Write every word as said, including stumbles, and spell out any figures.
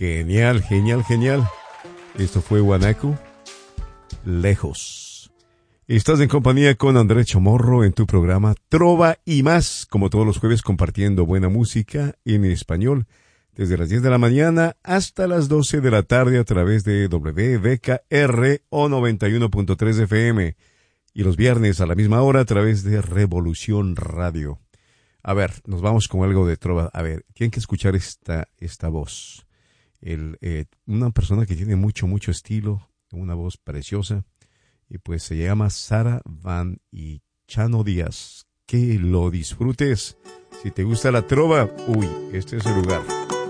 Genial, genial, genial. Esto fue Guanaco, Lejos. Estás en compañía con Andrés Chamorro en tu programa Trova y Más, como todos los jueves compartiendo buena música en español, desde las diez de la mañana hasta las doce de la tarde a través de W V K R o noventa y uno punto tres F M y los viernes a la misma hora a través de Revolución Radio. A ver, nos vamos con algo de trova. A ver, tienen que escuchar esta, esta voz. El, eh, una persona que tiene mucho, mucho estilo, una voz preciosa, y pues se llama Sara Van y Chano Díaz. Que lo disfrutes. Si te gusta la trova, uy, este es el lugar.